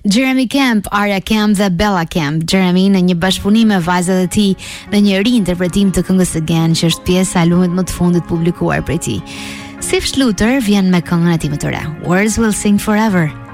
Jeremy Camp, Arya Camp dhe Bella Camp. Jeremy në një bashkëpunim me vajzat e tij në një riinterpretim të këngës Again, që është pjesa e albumit më të fundit publikuar prej tij. Sif Schluter vjen me këngën e tij më të re, Words Will Sing Forever.